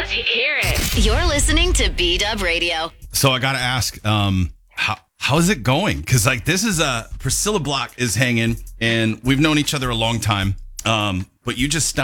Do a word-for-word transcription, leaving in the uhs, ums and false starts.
Let's hear it. You're listening to B-Dub Radio. So I got to ask, um, how how's it going? Because like this is a Priscilla Block is hanging, and we've known each other a long time. Um, but you just